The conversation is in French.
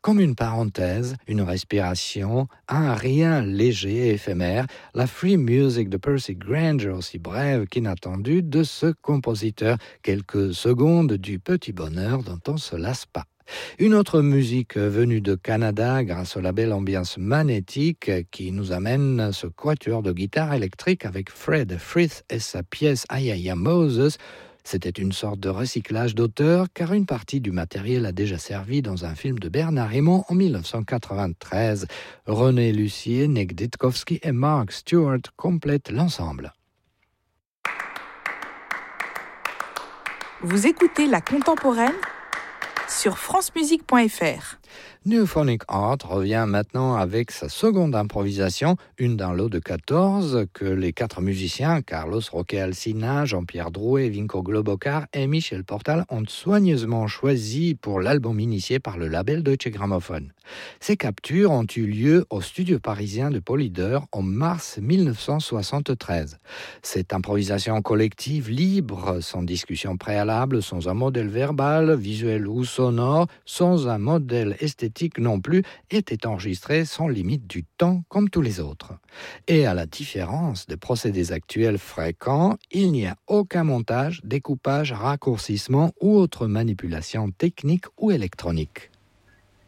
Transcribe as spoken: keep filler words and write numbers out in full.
Comme une parenthèse, une respiration, un rien léger et éphémère, la free music de Percy Grainger, aussi brève qu'inattendue, de ce compositeur, quelques secondes du petit bonheur dont on ne se lasse pas. Une autre musique venue de Canada grâce au label Ambiance Magnétique qui nous amène ce quatuor de guitare électrique avec Fred Frith et sa pièce I I Am Moses. C'était une sorte de recyclage d'auteur car une partie du matériel a déjà servi dans un film de Bernard Hémon en dix-neuf cent quatre-vingt-treize. René Lucier, Nick Ditkovsky et Mark Stewart complètent l'ensemble. Vous écoutez La Contemporaine sur france musique point f r. Newphonic Art revient maintenant avec sa seconde improvisation, une dans lot de quatorze, que les quatre musiciens, Carlos Roque Alsina, Jean-Pierre Drouet, Vinko Globocar et Michel Portal, ont soigneusement choisi pour l'album initié par le label Deutsche Grammophon. Ces captures ont eu lieu au studio parisien de Polydor en mars dix-neuf cent soixante-treize. Cette improvisation collective libre, sans discussion préalable, sans un modèle verbal, visuel ou sonore, sans un modèle esthétique non plus, était enregistrée sans limite du temps comme tous les autres. Et à la différence des procédés actuels fréquents, il n'y a aucun montage, découpage, raccourcissement ou autre manipulation technique ou électronique.